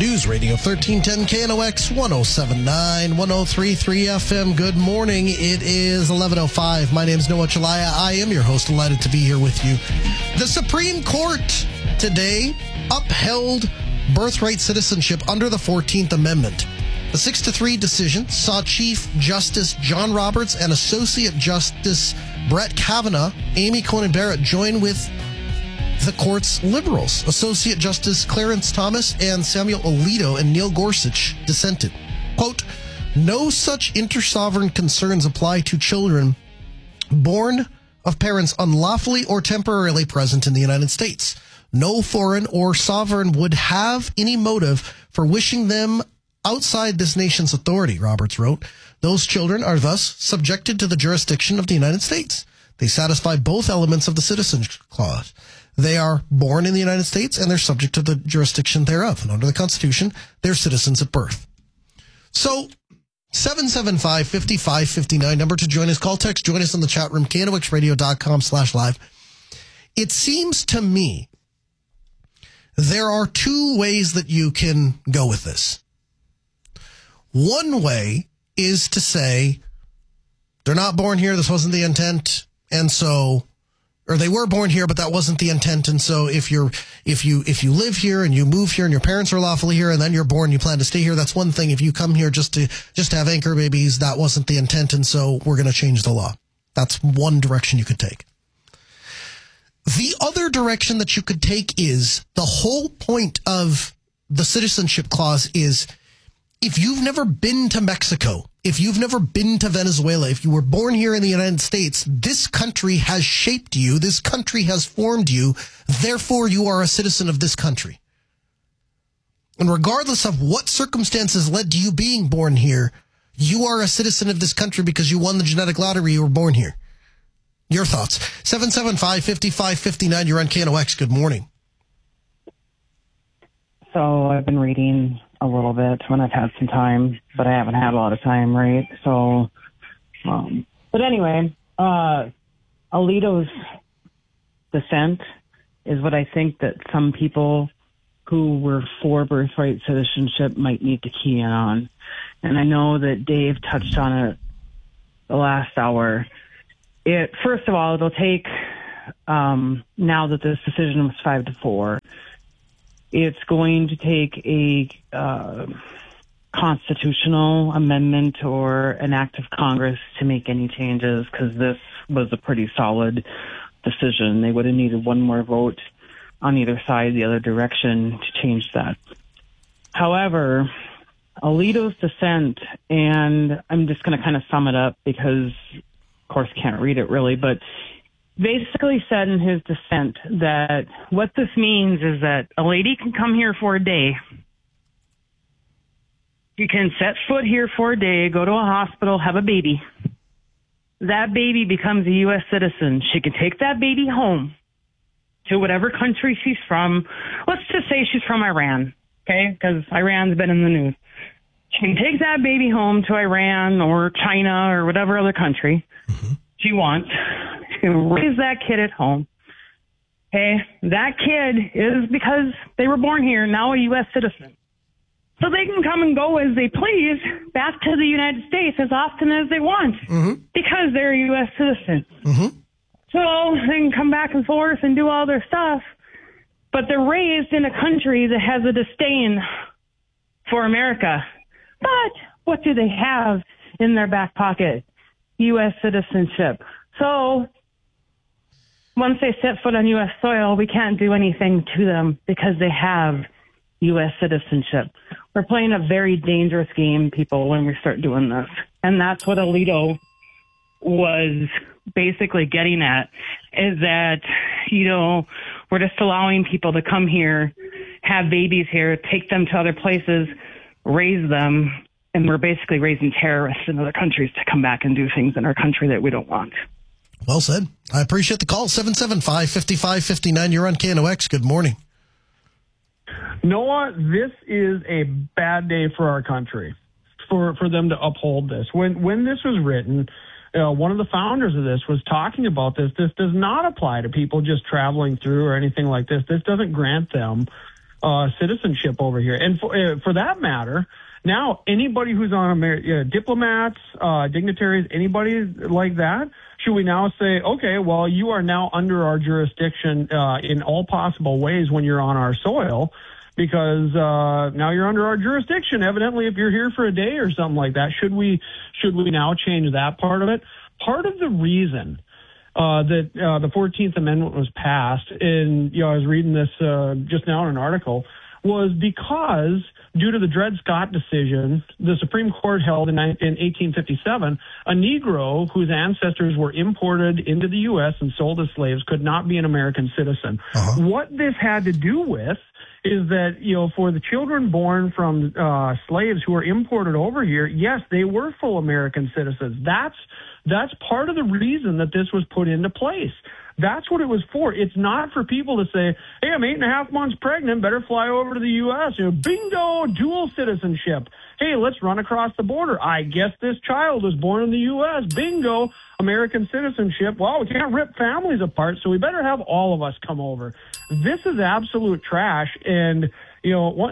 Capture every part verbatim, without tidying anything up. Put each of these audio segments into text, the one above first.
News Radio thirteen ten K N O X one oh seven point nine, one oh three point three F M. Good morning. It is eleven oh five. My name is Noah Chalaya. I am your host. Delighted to be here with you. The Supreme Court today upheld birthright citizenship under the fourteenth Amendment. The six to three decision saw Chief Justice John Roberts and Associate Justice Brett Kavanaugh, Amy Coney Barrett, join with the court's liberals. Associate Justice Clarence Thomas and Samuel Alito and Neil Gorsuch dissented. Quote, no such inter-sovereign concerns apply to children born of parents unlawfully or temporarily present in the United States. No foreign or sovereign would have any motive for wishing them outside this nation's authority, Roberts wrote. Those children are thus subjected to the jurisdiction of the United States. They satisfy both elements of the Citizenship Clause. They are born in the United States and they're subject to the jurisdiction thereof. And under the Constitution, they're citizens at birth. So, seven seven five, five five five nine, number to join us. Call, text, join us in the chat room, K N O X radio dot com slash live. It seems to me there are two ways that you can go with this. One way is to say, they're not born here, this wasn't the intent, and so... or they were born here, but that wasn't the intent. And so if you're, if you, if you live here and you move here and your parents are lawfully here and then you're born, you plan to stay here, that's one thing. If you come here just to, just to have anchor babies, that wasn't the intent. And so we're going to change the law. That's one direction you could take. The other direction that you could take is the whole point of the Citizenship Clause is if you've never been to Mexico, if you've never been to Venezuela, if you were born here in the United States, this country has shaped you. This country has formed you. Therefore, you are a citizen of this country. And regardless of what circumstances led to you being born here, you are a citizen of this country because you won the genetic lottery. You were born here. Your thoughts? seven seven five, five five five nine. You're on K N O X. Good morning. So I've been reading a little bit when I've had some time, but I haven't had a lot of time, right? So, um, but anyway, uh, Alito's dissent is what I think that some people who were for birthright citizenship might need to key in on. And I know that Dave touched on it the last hour. It, first of all, it'll take, um, now that this decision was five to four, it's going to take a uh, constitutional amendment or an act of Congress to make any changes because this was a pretty solid decision. They would have needed one more vote on either side, the other direction, to change that. However, Alito's dissent, and I'm just going to kind of sum it up because, of course, can't read it really, but basically said in his dissent that what this means is that a lady can come here for a day. She can set foot here for a day, go to a hospital, have a baby. That baby becomes a U S citizen. She can take that baby home to whatever country she's from. Let's just say she's from Iran, okay? Because Iran's been in the news. She can take that baby home to Iran or China or whatever other country mm-hmm. she wants. She can raise that kid at home. Okay, that kid is, because they were born here, now a U S citizen. So they can come and go as they please back to the United States as often as they want mm-hmm. because they're a U S citizen. Mm-hmm. So they can come back and forth and do all their stuff, but they're raised in a country that has a disdain for America. But what do they have in their back pocket? U S citizenship. So once they set foot on U S soil, we can't do anything to them because they have U S citizenship. We're playing a very dangerous game, people, when we start doing this. And that's what Alito was basically getting at, is that, you know, we're just allowing people to come here, have babies here, take them to other places, raise them, and we're basically raising terrorists in other countries to come back and do things in our country that we don't want. Well said. I appreciate the call. seven seven five, five five five nine. You're on K N O X. Good morning. Noah, this is a bad day for our country, for, for them to uphold this. When when this was written, uh, one of the founders of this was talking about this. This does not apply to people just traveling through or anything like this. This doesn't grant them uh, citizenship over here. And for, uh, for that matter, now anybody who's on Amer- uh, diplomats, uh, dignitaries, anybody like that, should we now say, okay, well, you are now under our jurisdiction uh, in all possible ways when you're on our soil, because uh, now you're under our jurisdiction, evidently, if you're here for a day or something like that. Should we should we now change that part of it? Part of the reason uh, that uh, the fourteenth Amendment was passed, and you know, I was reading this uh, just now in an article, was because due to the Dred Scott decision, the Supreme Court held in, in eighteen fifty-seven, a Negro whose ancestors were imported into the U S and sold as slaves could not be an American citizen. Uh-huh. What this had to do with is that, you know, for the children born from uh, slaves who were imported over here, yes, they were full American citizens. That's that's part of the reason that this was put into place. That's what it was for. It's not for people to say, hey, I'm eight and a half months pregnant, better fly over to the U S You know, bingo, dual citizenship. Hey, let's run across the border. I guess this child was born in the U S Bingo, American citizenship. Well, we can't rip families apart, so we better have all of us come over. This is absolute trash. And, you know, what,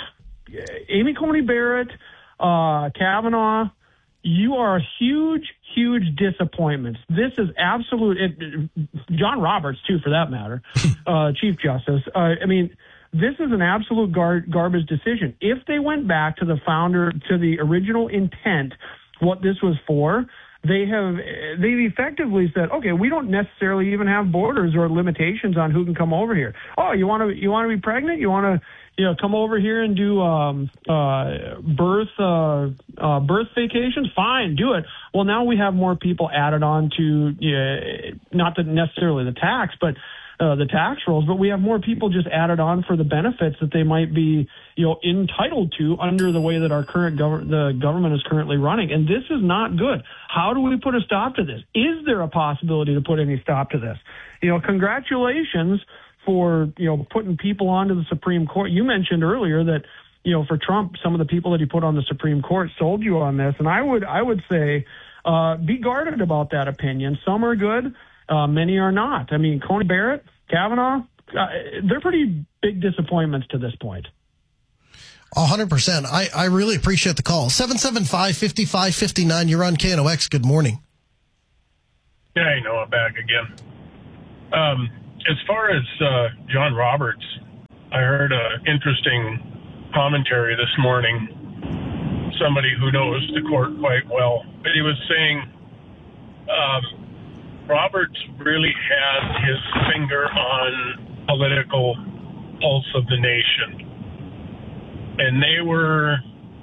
Amy Coney Barrett, uh, Kavanaugh, you are a huge, huge disappointment. This is absolute. It, John Roberts, too, for that matter, uh, Chief Justice. Uh, I mean, this is an absolute gar- garbage decision. If they went back to the founder, to the original intent, what this was for, they have they've effectively said, okay, we don't necessarily even have borders or limitations on who can come over here. Oh, you want to you want to be pregnant? You want to you know come over here and do um, uh, birth uh, uh, birth vacations? Fine, do it. Well, now we have more people added on to uh, not the, necessarily the tax, but Uh, the tax rolls, but we have more people just added on for the benefits that they might be, you know, entitled to under the way that our current gov- the government is currently running. And this is not good. How do we put a stop to this? Is there a possibility to put any stop to this? You know, congratulations for, you know, putting people onto the Supreme Court. You mentioned earlier that, you know, for Trump, some of the people that he put on the Supreme Court sold you on this. And I would, I would say, uh, be guarded about that opinion. Some are good. Uh, many are not. I mean, Coney Barrett, Kavanaugh, uh, they're pretty big disappointments to this point. one hundred percent. I, I really appreciate the call. seven seven five, five five five nine. You're on K N O X. Good morning. Yeah, I know. I'm back again. Um, as far as uh, John Roberts, I heard an interesting commentary this morning. Somebody who knows the court quite well. But he was saying um, Roberts really has his finger on political pulse of the nation. And they were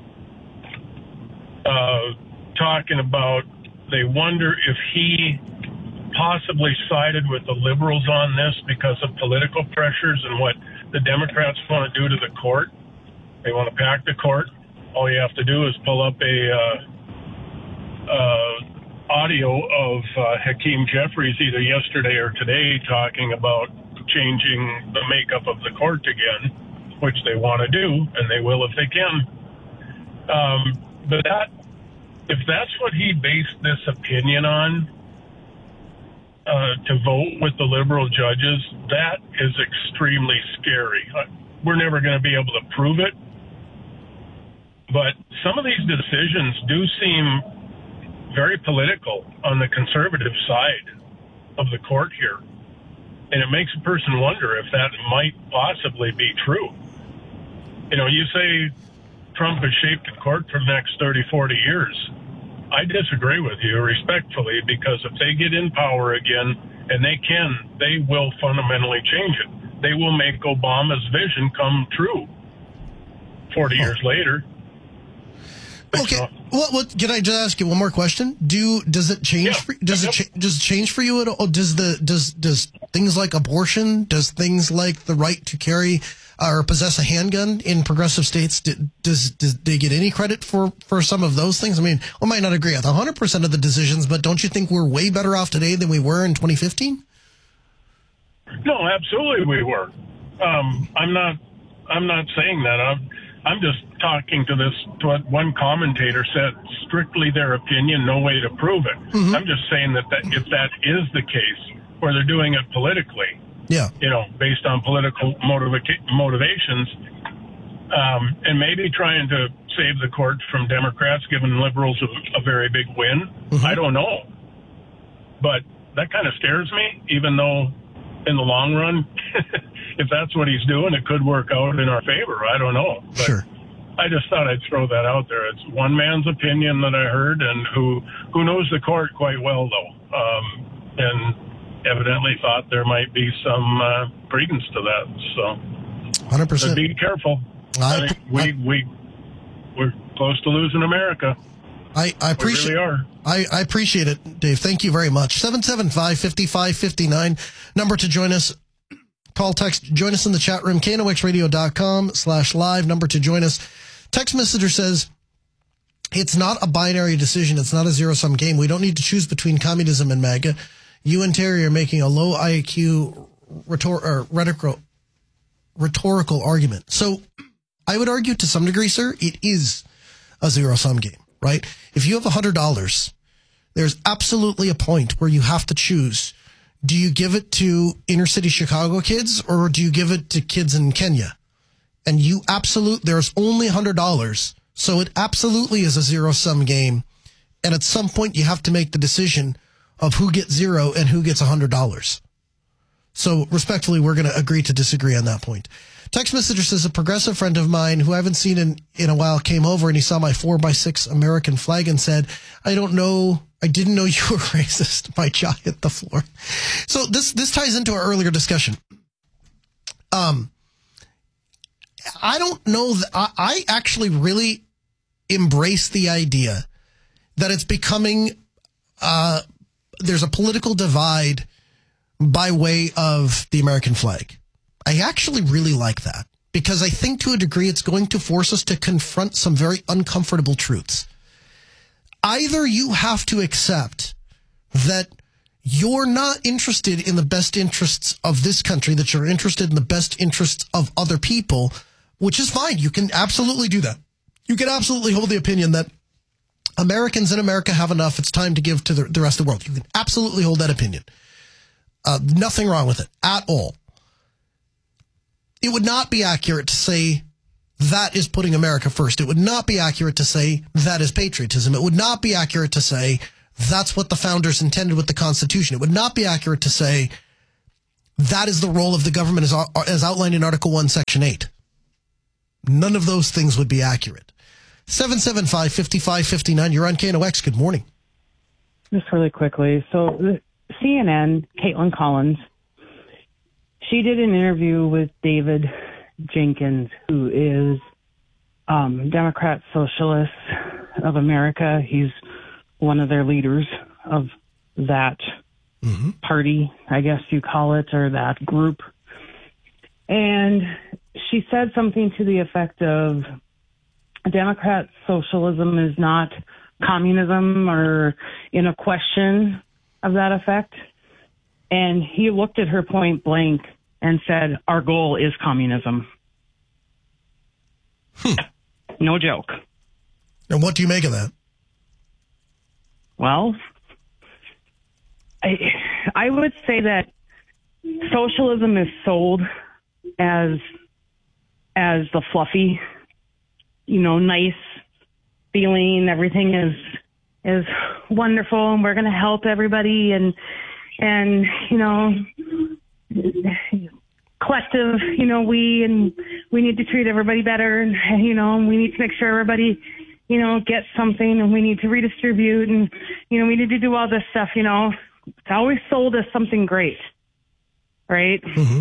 uh, talking about, they wonder if he possibly sided with the liberals on this because of political pressures and what the Democrats want to do to the court. They want to pack the court. All you have to do is pull up a uh, uh, audio of uh, Hakeem Jeffries either yesterday or today talking about changing the makeup of the court again, which they want to do, and they will if they can. Um, but that, if that's what he based this opinion on, uh, to vote with the liberal judges, that is extremely scary. We're never going to be able to prove it, but some of these decisions do seem very political on the conservative side of the court here. And it makes a person wonder if that might possibly be true. You know, you say Trump has shaped the court for the next thirty, forty years. I disagree with you respectfully, because if they get in power again, and they can, they will fundamentally change it. They will make Obama's vision come true forty years later. Okay. Well, what, can I just ask you one more question? Do does it change? Yeah. For, does yep. it cha- does it change for you at all? Does the does does things like abortion? Does things like the right to carry or possess a handgun in progressive states? Do, does does they get any credit for, for some of those things? I mean, we might not agree with one hundred percent of the decisions, but don't you think we're way better off today than we were in twenty fifteen? No, absolutely we were. Um, I'm not. I'm not saying that. I'm. I'm just talking to this, to what one commentator said, strictly their opinion, no way to prove it. Mm-hmm. I'm just saying that, that if that is the case, where they're doing it politically, Yeah. You know, based on political motiva- motivations, um, and maybe trying to save the court from Democrats, giving liberals a, a very big win. Mm-hmm. I don't know. But that kind of scares me, even though in the long run, if that's what he's doing, it could work out in our favor. I don't know. But sure. I just thought I'd throw that out there. It's one man's opinion that I heard, and who who knows the court quite well, though, um, and evidently thought there might be some uh, credence to that. So, one hundred percent. So be careful. I, I think we, I, we, we're close to losing America. I, I appreciate we really are. I, I appreciate it, Dave. Thank you very much. seven seven five, five five five nine, number to join us. Call, text, join us in the chat room, K N O X radio dot com slash live, number to join us. Text messenger says, it's not a binary decision. It's not a zero-sum game. We don't need to choose between communism and MAGA. You and Terry are making a low I Q rhetor- or rhetorical, rhetorical argument. So I would argue to some degree, sir, it is a zero-sum game, right? If you have one hundred dollars, there's absolutely a point where you have to choose. Do you give it to inner city Chicago kids, or do you give it to kids in Kenya? And you absolute, there's only one hundred dollars. So it absolutely is a zero-sum game. And at some point, you have to make the decision of who gets zero and who gets one hundred dollars. So respectfully, we're going to agree to disagree on that point. Text messenger says, a progressive friend of mine who I haven't seen in, in a while came over and he saw my four by six American flag and said, I don't know, I didn't know you were racist. My jaw hit the floor. So this, this ties into our earlier discussion. Um, I don't know that I, I actually really embrace the idea that it's becoming, uh, there's a political divide by way of the American flag. I actually really like that because I think to a degree it's going to force us to confront some very uncomfortable truths. Either you have to accept that you're not interested in the best interests of this country, that you're interested in the best interests of other people, which is fine. You can absolutely do that. You can absolutely hold the opinion that Americans in America have enough. It's time to give to the, the rest of the world. You can absolutely hold that opinion. Uh, nothing wrong with it at all. It would not be accurate to say that is putting America first. It would not be accurate to say that is patriotism. It would not be accurate to say that's what the founders intended with the Constitution. It would not be accurate to say that is the role of the government as, as outlined in Article one, Section eight. None of those things would be accurate. seven seven five, five five five nine, you're on K N O X. Good morning. Just really quickly. So the C N N, Caitlin Collins, she did an interview with David Jenkins, who is um, Democrat Socialist of America. He's one of their leaders of that mm-hmm. party, I guess you call it, or that group. And she said something to the effect of Democrat socialism is not communism, or in a question of that effect. And he looked at her point blank and said, our goal is communism. Hmm. No joke. And what do you make of that? Well, I, I would say that socialism is sold as as the fluffy, you know, nice feeling. Everything is is wonderful, and we're going to help everybody, and and you know, collective, you know, we and we need to treat everybody better, and you know, we need to make sure everybody, you know, gets something, and we need to redistribute, and you know, we need to do all this stuff. You know, it's always sold as something great, right? Mm-hmm.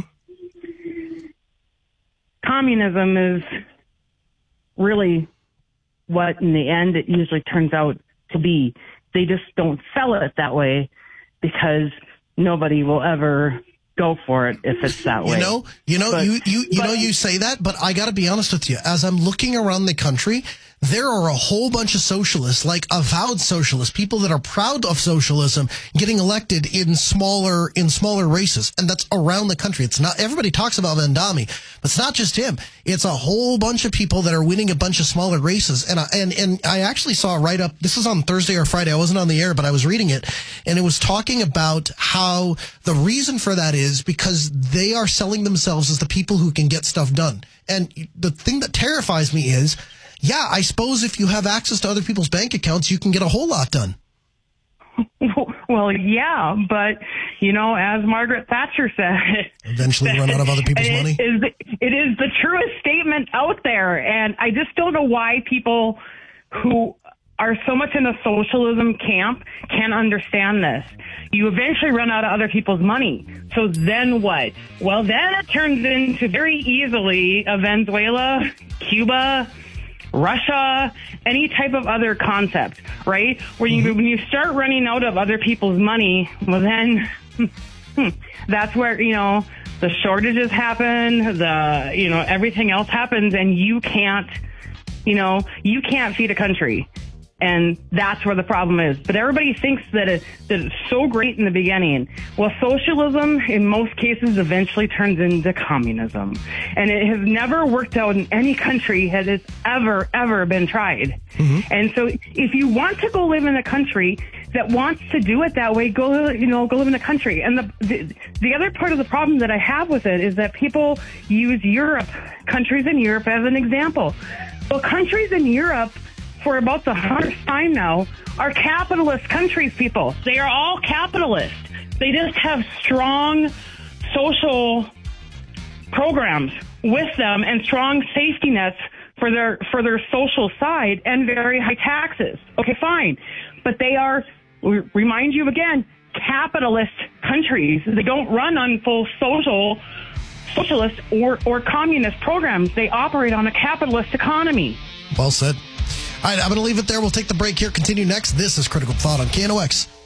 Communism is really what, in the end, it usually turns out to be. They just don't sell it that way because nobody will ever go for it if it's that way. You know, you know, but, you you you but, know, you say that, but I got to be honest with you. As I'm looking around the country, there are a whole bunch of socialists, like avowed socialists, people that are proud of socialism, getting elected in smaller in smaller races, and that's around the country. It's not everybody talks about Mamdani, but it's not just him. It's a whole bunch of people that are winning a bunch of smaller races. And I, and and I actually saw a write up. This is on Thursday or Friday. I wasn't on the air, but I was reading it, and it was talking about how the reason for that is because they are selling themselves as the people who can get stuff done. And the thing that terrifies me is, yeah, I suppose if you have access to other people's bank accounts, you can get a whole lot done. Well, yeah, but, you know, as Margaret Thatcher said... Eventually run out of other people's it money? Is the, it is the truest statement out there, and I just don't know why people who are so much in the socialism camp can't understand this. You eventually run out of other people's money. So then what? Well, then it turns into very easily a Venezuela, Cuba... Russia, any type of other concept, right? Where you, mm-hmm. when you start running out of other people's money, well then, that's where, you know, the shortages happen, the, you know, everything else happens, and you can't, you know, you can't feed a country. And that's where the problem is. But everybody thinks that, it, that it's so great in the beginning. Well, socialism, in most cases, eventually turns into communism. And it has never worked out in any country has it ever, ever been tried. Mm-hmm. And so if you want to go live in a country that wants to do it that way, go, you know, go live in a country. And the, the, the other part of the problem that I have with it is that people use Europe, countries in Europe as an example. Well, countries in Europe, for about the hundredth time now, are capitalist countries, people. They are all capitalist. They just have strong social programs with them and strong safety nets for their for their social side and very high taxes. Okay, fine. But they are, remind you again, capitalist countries. They don't run on full social, socialist or, or communist programs. They operate on a capitalist economy. Well said. All right, I'm going to leave it there. We'll take the break here. Continue next. This is Critical Thought on K N O X.